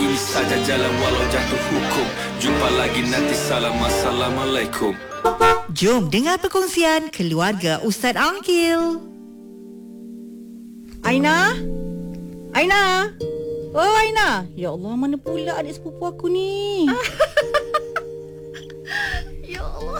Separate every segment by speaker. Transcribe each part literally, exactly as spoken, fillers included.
Speaker 1: ini saja jalan walau jatuh hukum. Jumpa lagi nanti, salam, assalamualaikum.
Speaker 2: Jom dengar perkongsian keluarga Ustaz Angkil. Aina? Aina? Oh Aina. Ya Allah, mana pula adik sepupu aku ni?
Speaker 3: Ya Allah.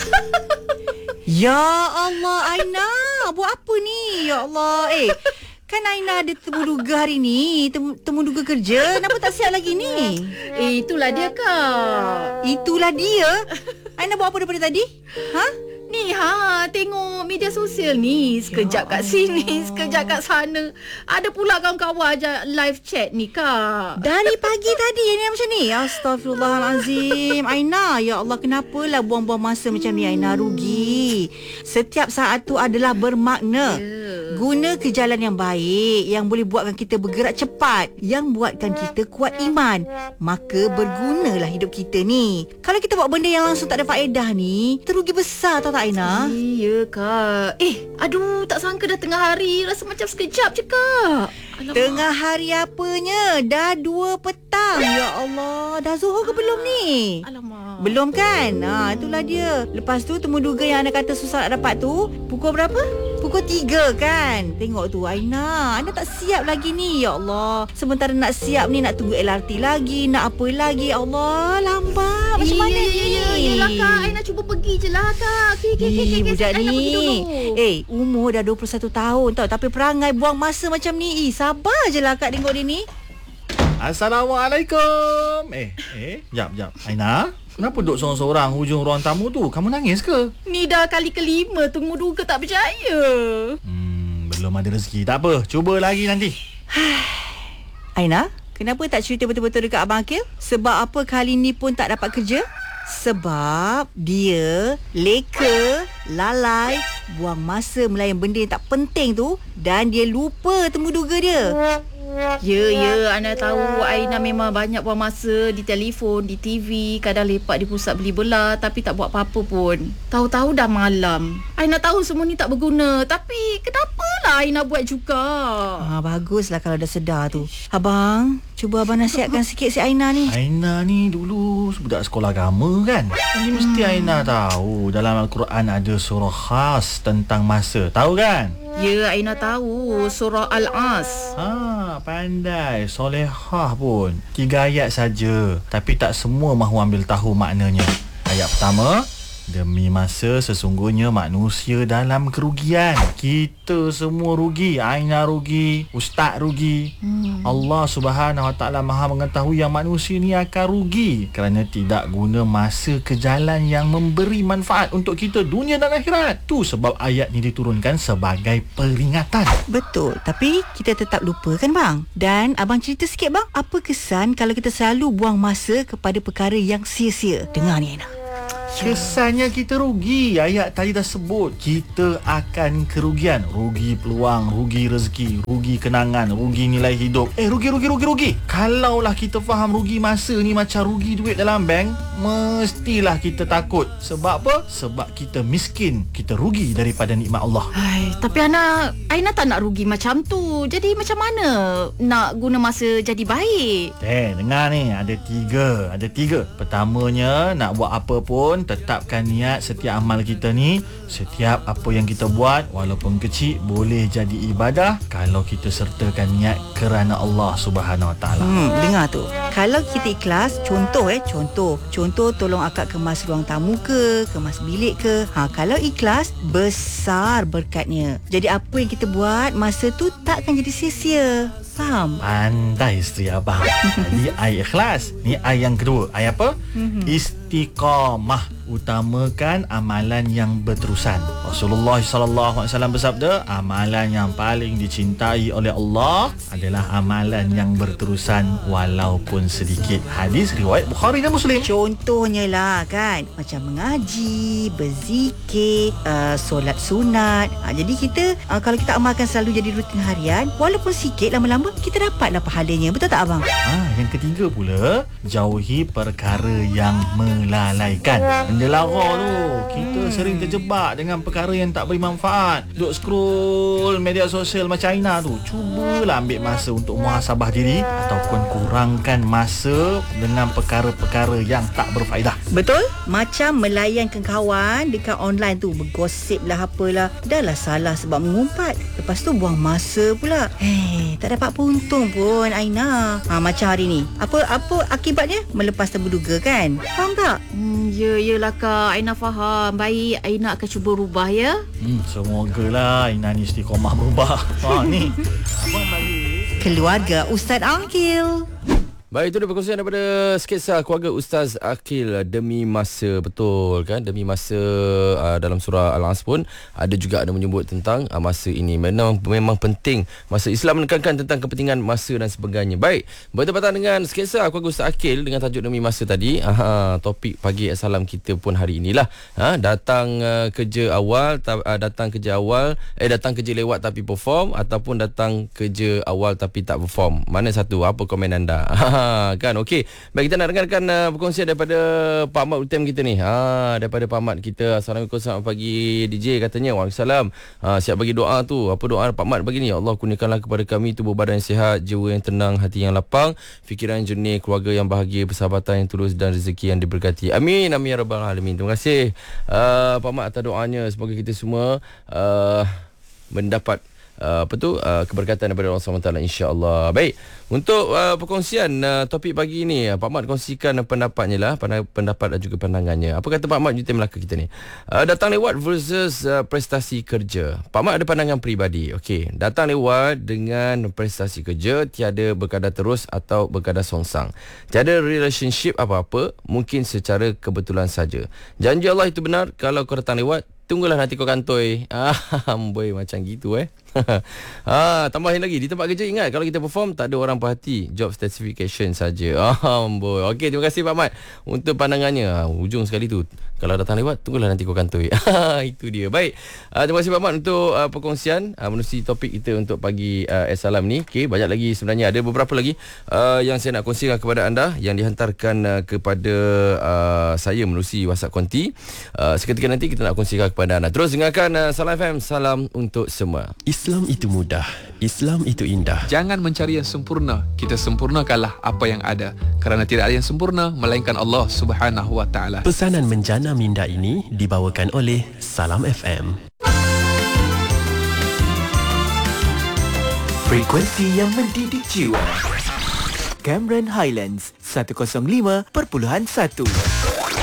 Speaker 2: Ya Allah Aina, buat apa ni? Ya Allah. Eh, kan Aina ada temu duga hari ni. Temu, temu duga kerja. Kenapa tak siap lagi ni?
Speaker 3: Eh, itulah dia, Kak.
Speaker 2: Itulah dia. Aina buat apa daripada tadi? Ha?
Speaker 3: Ni ha, tengok media sosial ni. Sekejap kat sini, sekejap kat sana. Ada pula kawan-kawan ajak live chat ni, Kak.
Speaker 2: Dari pagi tadi yang ni macam ni. Astaghfirullahalazim. Aina, ya Allah, kenapalah buang-buang masa macam ni Aina? Rugi. Setiap saat tu adalah bermakna. Yeah. Guna ke jalan yang baik, yang boleh buatkan kita bergerak cepat, yang buatkan kita kuat iman. Maka bergunalah hidup kita ni. Kalau kita buat benda yang langsung tak ada faedah ni, terugi besar, tahu tak Aina?
Speaker 3: Iya, Kak. Eh, aduh, tak sangka dah tengah hari. Rasa macam sekejap je, Kak. Alamak.
Speaker 2: Tengah hari apanya? Dah dua petang. Ya Allah, dah zuhur ke belum ni?
Speaker 3: Alamak.
Speaker 2: Belum kan? Ha, itulah dia. Lepas tu temu duga yang anda kata susah nak dapat tu, pukul berapa? Pukul tiga kan? Tengok tu Aina, anda tak siap lagi ni. Ya Allah, sementara nak siap ni nak tunggu L R T lagi, nak apa lagi. Ya Allah, lambat. Macam mana
Speaker 3: ya,
Speaker 2: ni?
Speaker 3: Ya, ya, yelah, Kak. Aina cuba pergi je lah, Kak. Okay, okay, okay, okay.
Speaker 2: Budak
Speaker 3: Aina pergi
Speaker 2: ni.
Speaker 3: dulu.
Speaker 2: Eh, umur dah dua puluh satu tahun tau, tapi perangai buang masa macam ni. Eh, sabar je lah Kak tengok dia ni.
Speaker 4: Assalamualaikum. Eh, eh, jap, jap. Aina, kenapa duduk seorang-seorang hujung ruang tamu tu? Kamu nangis ke?
Speaker 3: Ni dah kali kelima temu duga tak percaya.
Speaker 4: Hmm, belum ada rezeki. Tak apa, cuba lagi nanti.
Speaker 2: Aina, kenapa tak cerita betul-betul dekat Abang Akil? Sebab apa kali ni pun tak dapat kerja? Sebab dia leka, lalai, buang masa melayan benda yang tak penting tu, dan dia lupa temu duga dia.
Speaker 3: Ya, ya, Ana tahu Aina memang banyak buang masa di telefon, di T V, kadang lepak di pusat beli belah tapi tak buat apa-apa pun. Tahu-tahu dah malam. Aina tahu semua ni tak berguna, tapi kenapalah Aina buat juga?
Speaker 2: Ah, baguslah kalau dah sedar tu. Abang, cuba abang nasihatkan sikit si Aina ni.
Speaker 4: Aina ni dulu budak sekolah agama kan? Ini mesti Aina tahu dalam Al-Quran ada surah khas tentang masa. Tahu kan?
Speaker 3: Ya, Aina tahu surah Al-As.
Speaker 4: Ha, pandai. Solehah pun. Tiga ayat saja, tapi tak semua mahu ambil tahu maknanya. Ayat pertama, demi masa sesungguhnya manusia dalam kerugian. Kita semua rugi. Aina rugi, Ustaz rugi. hmm. Allah Subhanahu Wa Taala Maha mengetahui yang manusia ni akan rugi kerana tidak guna masa ke jalan yang memberi manfaat untuk kita dunia dan akhirat. Tu sebab ayat ni diturunkan sebagai peringatan.
Speaker 2: Betul, tapi kita tetap lupa kan bang? Dan abang cerita sikit bang, apa kesan kalau kita selalu buang masa kepada perkara yang sia-sia? Dengar ni Aina.
Speaker 4: Kesannya kita rugi. Ayat tadi dah sebut kita akan kerugian. Rugi peluang, rugi rezeki, rugi kenangan, rugi nilai hidup. Eh, rugi, rugi, rugi, rugi. Kalaulah kita faham rugi masa ni macam rugi duit dalam bank, mestilah kita takut. Sebab apa? Sebab kita miskin. Kita rugi daripada nikmat Allah.
Speaker 3: Hai, tapi Ana, Aina tak nak rugi macam tu. Jadi macam mana nak guna masa jadi baik?
Speaker 4: Eh, dengar ni. Ada tiga. Ada tiga. Pertamanya, nak buat apa pun, tetapkan niat setiap amal kita ni. Setiap apa yang kita buat, walaupun kecil, boleh jadi ibadah kalau kita sertakan niat kerana Allah Subhanahu Wa Taala.
Speaker 2: Hmm, dengar tu. Kalau kita ikhlas, contoh eh, contoh. Contoh tolong akak kemas ruang tamu ke, kemas bilik ke. Ha, kalau ikhlas, besar berkatnya. Jadi apa yang kita buat, masa tu takkan jadi sia-sia. Faham?
Speaker 4: Pandai isteri abang. Jadi ai ikhlas. Ni ai yang kedua. Ai apa? Mm-hmm. Istiqamah. Utamakan amalan yang berterusan. Rasulullah sallallahu alaihi wasallam bersabda, amalan yang paling dicintai oleh Allah adalah amalan yang berterusan walaupun sedikit. Hadis riwayat Bukhari dan Muslim.
Speaker 2: Contohnya lah kan, macam mengaji, berzikir, uh, solat sunat. Ha, jadi kita uh, kalau kita amalkan selalu jadi rutin harian, walaupun sikit, lama-lama kita dapatlah pahalanya. Betul tak abang?
Speaker 4: Ah, yang ketiga pula, jauhi perkara yang melalaikan. Benda lara tu. Kita hmm. sering terjebak dengan perkara yang tak beri manfaat. Duk scroll media sosial macam Aina tu. Cubalah ambil masa untuk muhasabah diri ataupun kurangkan masa dengan perkara-perkara yang tak berfaedah.
Speaker 2: Betul? Macam melayankan kawan dekat online tu, bergosip lah apalah. Dah lah salah sebab mengumpat. Lepas tu buang masa pula. Hei, tak dapat untung pun Aina. Ha, macam hari ni. Apa apa akibatnya? Melepas terduga kan? Faham tak?
Speaker 3: Hmm, ya, yelah Kak. Aina faham. Baik, Aina akan cuba rubah ya.
Speaker 4: Hmm, semogalah Aina ni istiqomah berubah. Ha, ni. Abang bagi.
Speaker 2: Keluarga Ustaz Akil.
Speaker 5: Baik, itu dia perkongsian daripada sketsa keluarga Ustaz Akil, demi masa. Betul kan, demi masa. uh, Dalam surah Al-As pun ada juga ada menyebut tentang uh, masa ini. Memang memang penting. Masa Islam menekankan tentang kepentingan masa dan sebagainya. Baik, bertepatan dengan sketsa keluarga Ustaz Akil dengan tajuk demi masa tadi, uh, topik pagi Assalam kita pun hari inilah, uh, datang uh, kerja awal ta- uh, datang kerja awal eh datang kerja lewat tapi perform, ataupun datang kerja awal tapi tak perform. Mana satu? Apa komen anda? Ha, kan, okey. Baik, kita nak dengarkan uh, perkongsian daripada Pak Ahmad Utem kita ni. Ha, daripada Pak Ahmad kita. Assalamualaikum, selamat pagi D J katanya. Waalaikumsalam. Ha, siap bagi doa tu. Apa doa Pak Ahmad bagi ni? Ya Allah, kurniakanlah kepada kami tubuh badan yang sihat, jiwa yang tenang, hati yang lapang, fikiran yang jernih, keluarga yang bahagia, persahabatan yang tulus dan rezeki yang diberkati. Amin, amin ya rabbal alamin. Terima kasih uh, Pak Ahmad atas doanya. Semoga kita semua uh, mendapat Uh, apa tu uh, keberkatan daripada Allah subhanahu wa taala, insya-Allah. Baik, untuk uh, perkongsian uh, topik pagi ni, uh, Pak Mat kongsikan uh, pendapatnya lah, pendapat dan juga pandangannya. Apa kata Pak Mat Juta Melaka kita ni? Uh, datang lewat versus uh, prestasi kerja. Pak Mat ada pandangan peribadi. Okey, datang lewat dengan prestasi kerja tiada berkadar terus atau berkadar songsang. Tiada relationship apa-apa, mungkin secara kebetulan saja. Janji Allah itu benar, kalau kau datang lewat, tunggulah nanti kau kantoi. Ah, boy, macam gitu eh. ah, tambahin lagi, di tempat kerja ingat, kalau kita perform tak ada orang perhati, job specification saja. Ah, boy. Okey, terima kasih Pak Mat untuk pandangannya. Ah, ujung sekali tu, kalau datang lewat, tunggulah nanti kau kantoi. Itu dia. Baik. Ah, terima kasih Pak Mat untuk uh, perkongsian uh, menerusi topik kita untuk pagi uh, Assalam ni. Okey, banyak lagi sebenarnya, ada beberapa lagi uh, yang saya nak kongsikan kepada anda yang dihantarkan uh, kepada uh, saya menerusi WhatsApp konti. Uh, seketika nanti kita nak kongsikan kepada anda. Terus dengarkan uh, Salam F M, salam untuk semua.
Speaker 6: Islam itu mudah, Islam itu indah.
Speaker 7: Jangan mencari yang sempurna, kita sempurnakanlah apa yang ada, kerana tidak ada yang sempurna melainkan Allah Subhanahu wa taala.
Speaker 6: Pesanan menjana minda ini dibawakan oleh Salam F M.
Speaker 8: Frekuensi yang mendidik jiwa. Cameron Highlands seratus lima perpuluhan satu.